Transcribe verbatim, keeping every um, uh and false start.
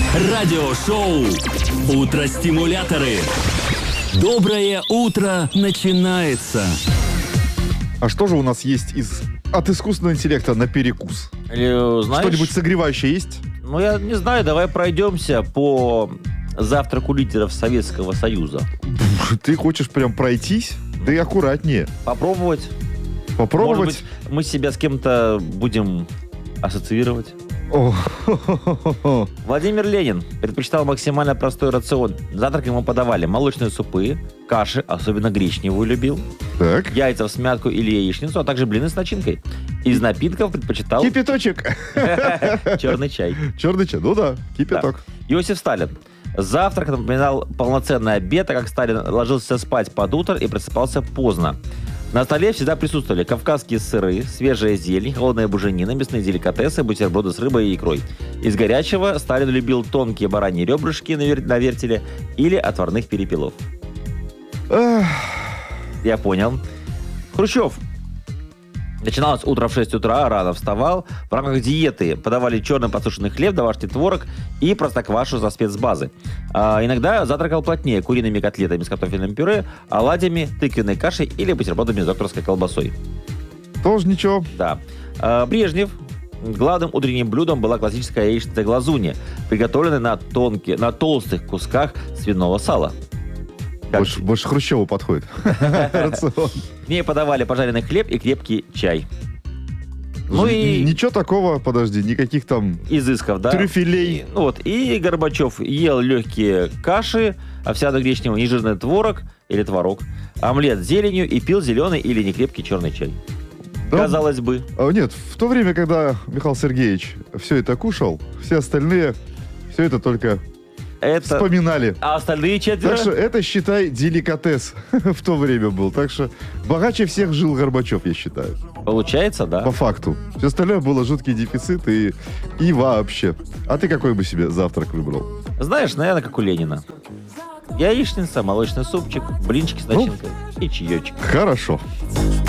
Радиошоу «Утро-стимуляторы». Доброе утро начинается. А что же у нас есть из от искусственного интеллекта на перекус? Или, знаешь, Что-нибудь согревающее есть? Ну, я не знаю, давай пройдемся по завтраку лидеров Советского Союза. Ты хочешь прям пройтись? Ты аккуратнее. Попробовать. Попробовать? Может быть, мы себя с кем-то будем ассоциировать. О, Владимир Ленин предпочитал максимально простой рацион. Завтрак ему подавали молочные супы, каши, особенно гречневую любил, Так. яйца в смятку или яичницу, а также блины с начинкой. Из напитков предпочитал Кипяточек. черный чай. Черный чай. Ну да, кипяток. Иосиф Сталин. Завтрак напоминал полноценный обед, так как Сталин ложился спать под утро и просыпался поздно. На столе всегда присутствовали кавказские сыры, свежая зелень, холодная буженина, мясные деликатесы, бутерброды с рыбой и икрой. Из горячего Сталин любил тонкие бараньи ребрышки на, вер... на вертеле или отварных перепелов. Эх, Я понял. Хрущев. Начиналось утро в шесть утра, рано вставал. В рамках диеты подавали черный подсушенный хлеб, домашний творог и простоквашу за спецбазы. А иногда завтракал плотнее куриными котлетами с картофельным пюре, оладьями, тыквенной кашей или бутербродами с докторской колбасой. Тоже ничего. Да. А, Брежнев. Главным утренним блюдом была классическая яичница глазунья, приготовленная на, тонких, на толстых кусках свиного сала. Как- Больше, больше Хрущеву подходит. Рацион. К ней подавали пожаренный хлеб и крепкий чай. Ну и Ничего такого, подожди, никаких там изысков, да? трюфелей. И, ну вот, и Горбачев ел легкие каши, овсяно-гречневый нежирный творог или творог, омлет с зеленью и пил зеленый или некрепкий черный чай. Да. Казалось бы. А, нет, в то время, когда Михаил Сергеевич все это кушал, все остальные все это только Это... вспоминали. А остальные четверо? Так что это, считай, деликатес в то время был. Так что богаче всех жил Горбачев, я считаю. Получается, да? По факту. Все остальное было жуткий дефицит и, и вообще. А ты какой бы себе завтрак выбрал? Знаешь, наверное, как у Ленина. Яичница, молочный супчик, блинчики с Ну. начинкой и чаечек. Хорошо.